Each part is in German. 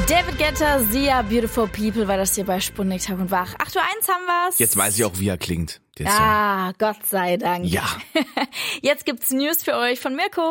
David Guetta, Sia, Beautiful People war das hier bei Sputnik Tag und Wach. 8:01 haben wir's. Jetzt weiß ich auch, wie er klingt. Ja, Gott sei Dank. Ja. Jetzt gibt's News für euch von Mirko.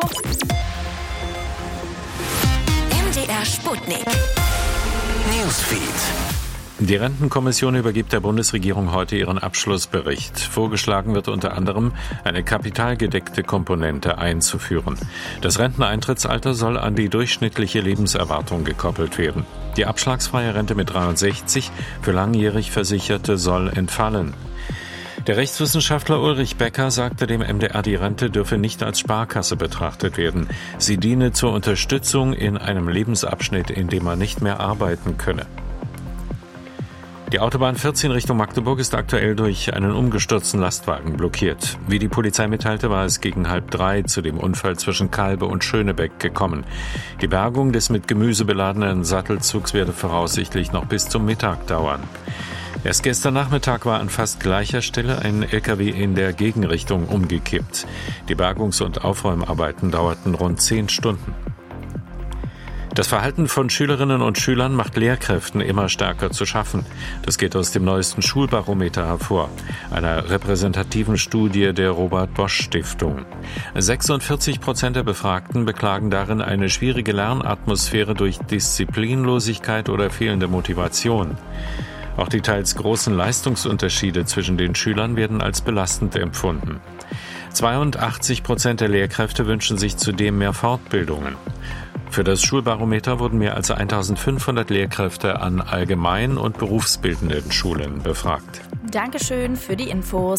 MDR Sputnik Newsfeed. Die Rentenkommission übergibt der Bundesregierung heute ihren Abschlussbericht. Vorgeschlagen wird unter anderem, eine kapitalgedeckte Komponente einzuführen. Das Renteneintrittsalter soll an die durchschnittliche Lebenserwartung gekoppelt werden. Die abschlagsfreie Rente mit 63 für langjährig Versicherte soll entfallen. Der Rechtswissenschaftler Ulrich Becker sagte dem MDR, die Rente dürfe nicht als Sparkasse betrachtet werden. Sie diene zur Unterstützung in einem Lebensabschnitt, in dem man nicht mehr arbeiten könne. Die Autobahn 14 Richtung Magdeburg ist aktuell durch einen umgestürzten Lastwagen blockiert. Wie die Polizei mitteilte, war es gegen 2:30 zu dem Unfall zwischen Kalbe und Schönebeck gekommen. Die Bergung des mit Gemüse beladenen Sattelzugs werde voraussichtlich noch bis zum Mittag dauern. Erst gestern Nachmittag war an fast gleicher Stelle ein LKW in der Gegenrichtung umgekippt. Die Bergungs- und Aufräumarbeiten dauerten rund 10 Stunden. Das Verhalten von Schülerinnen und Schülern macht Lehrkräften immer stärker zu schaffen. Das geht aus dem neuesten Schulbarometer hervor, einer repräsentativen Studie der Robert-Bosch-Stiftung. 46% der Befragten beklagen darin eine schwierige Lernatmosphäre durch Disziplinlosigkeit oder fehlende Motivation. Auch die teils großen Leistungsunterschiede zwischen den Schülern werden als belastend empfunden. 82% der Lehrkräfte wünschen sich zudem mehr Fortbildungen. Für das Schulbarometer wurden mehr als 1500 Lehrkräfte an allgemein- und berufsbildenden Schulen befragt. Dankeschön für die Infos.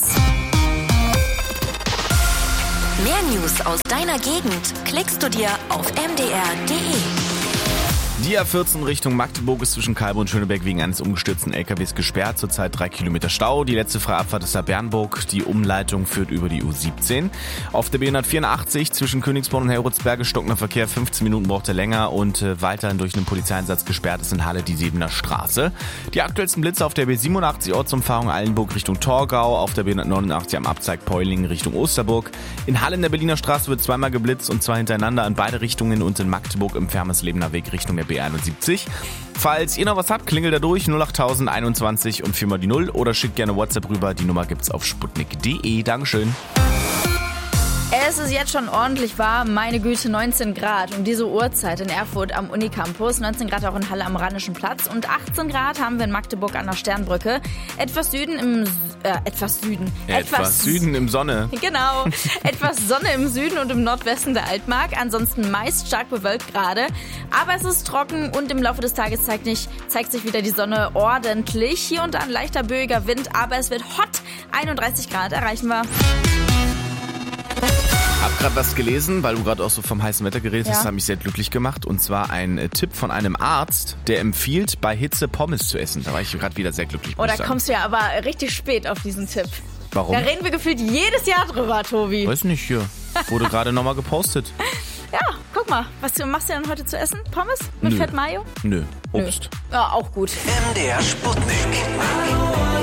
Mehr News aus deiner Gegend klickst du dir auf mdr.de. Die A14 Richtung Magdeburg ist zwischen Kalbe und Schönebeck wegen eines umgestürzten LKWs gesperrt. Zurzeit 3 Kilometer Stau. Die letzte freie Abfahrt ist ab Bernburg. Die Umleitung führt über die U17. Auf der B184 zwischen Königsborn und Heroldsberge stockender Verkehr. 15 Minuten braucht er länger und weiterhin durch einen Polizeieinsatz gesperrt ist in Halle die Sebener Straße. Die aktuellsten Blitze auf der B87 Ortsumfahrung Eilenburg Richtung Torgau. Auf der B189 am Abzweig Peulingen Richtung Osterburg. In Halle in der Berliner Straße wird zweimal geblitzt und zwar hintereinander in beide Richtungen und in Magdeburg im Fermerslebener Weg Richtung der B71. Falls ihr noch was habt, klingelt da durch 08000 21 und 4 mal die 0 oder schickt gerne WhatsApp rüber. Die Nummer gibt's auf sputnik.de. Dankeschön. Es ist jetzt schon ordentlich warm, meine Güte, 19 Grad um diese Uhrzeit in Erfurt am Unicampus, 19 Grad auch in Halle am Rheinischen Platz und 18 Grad haben wir in Magdeburg an der Sternbrücke. Etwas Süden im Sonne. Genau, etwas Sonne im Süden und im Nordwesten der Altmark, ansonsten meist stark bewölkt gerade, aber es ist trocken und im Laufe des Tages zeigt sich wieder die Sonne ordentlich. Hier und da ein leichter böiger Wind, aber es wird hot, 31 Grad erreichen wir. Hab gerade was gelesen, weil du gerade auch so vom heißen Wetter geredet hast, hat mich sehr glücklich gemacht. Und zwar ein Tipp von einem Arzt, der empfiehlt, bei Hitze Pommes zu essen. Da war ich gerade wieder sehr glücklich. Oh, da kommst du ja aber richtig spät auf diesen Tipp. Warum? Da reden wir gefühlt jedes Jahr drüber, Tobi. Weiß nicht, hier. Wurde gerade nochmal gepostet. Ja, guck mal. Was machst du denn heute zu essen? Pommes? Mit Fett Mayo? Nö, Obst. Ja, auch gut. MDR Sputnik.